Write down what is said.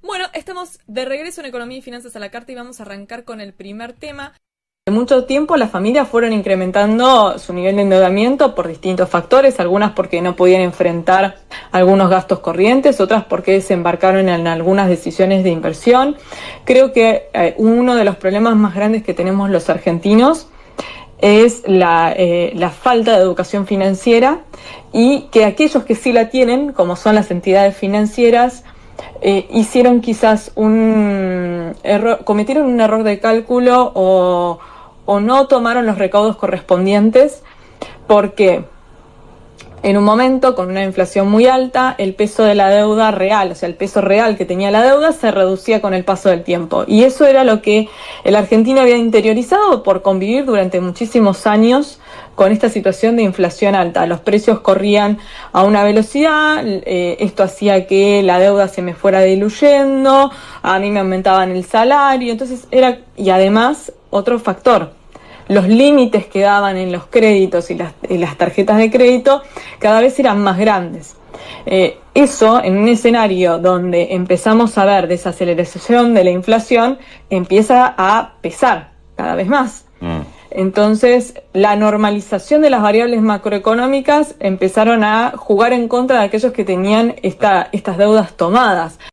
Bueno, estamos de regreso en Economía y Finanzas a la Carta y vamos a arrancar con el primer tema. De mucho tiempo las familias fueron incrementando su nivel de endeudamiento por distintos factores, algunas porque no podían enfrentar algunos gastos corrientes, otras porque se embarcaron en algunas decisiones de inversión. Creo que uno de los problemas más grandes que tenemos los argentinos es la falta de educación financiera, y que aquellos que sí la tienen, como son las entidades financieras, hicieron quizás cometieron un error de cálculo o no tomaron los recaudos correspondientes, porque en un momento con una inflación muy alta, el peso de la deuda real, o sea, el peso real que tenía la deuda, se reducía con el paso del tiempo. Y eso era lo que el argentino había interiorizado por convivir durante muchísimos años con esta situación de inflación alta. Los precios corrían a una velocidad, esto hacía que la deuda se me fuera diluyendo, a mí me aumentaban el salario, entonces y además otro factor: los límites que daban en los créditos y las tarjetas de crédito cada vez eran más grandes. Eso, en un escenario donde empezamos a ver desaceleración de la inflación, empieza a pesar cada vez más. Entonces, la normalización de las variables macroeconómicas empezaron a jugar en contra de aquellos que tenían estas deudas tomadas.